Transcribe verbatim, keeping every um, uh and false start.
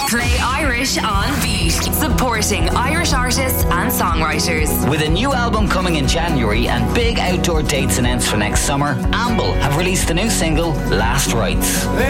Play Irish on Beat, supporting Irish artists and songwriters. With a new album coming in January and big outdoor dates announced for next summer, Amble have released the new single, Last Rites.